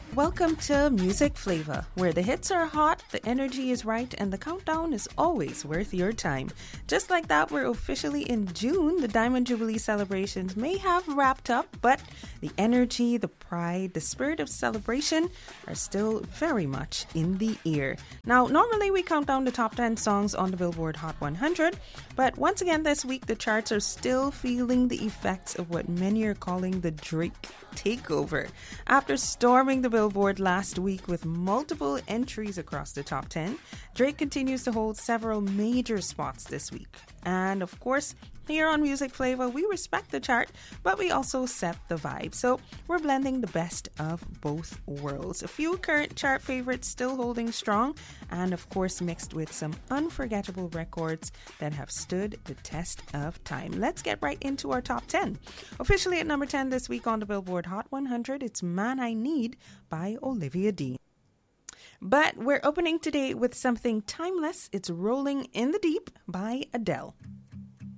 Welcome to Music Flavor, where the hits are hot, the energy is right, and the countdown is always worth your time. Just like that, we're officially in June. The Diamond Jubilee celebrations may have wrapped up, but the energy, the pride, the spirit of celebration are still very much in the air. Now, normally we count down the top 10 songs on the Billboard Hot 100, but once again this week the charts are still feeling the effects of what many are calling the Drake takeover. After storming the Billboard last week with multiple entries across the top 10, Drake continues to hold several major spots this week. And of course, here on Music Flavor, we respect the chart, but we also set the vibe. So we're blending the best of both worlds. A few current chart favorites still holding strong, and of course mixed with some unforgettable records that have stood the test of time. Let's get right into our top 10. Officially at number 10 this week on the Billboard Hot 100, it's Man I Need by Olivia Dean. But we're opening today with something timeless. It's Rolling in the Deep by Adele.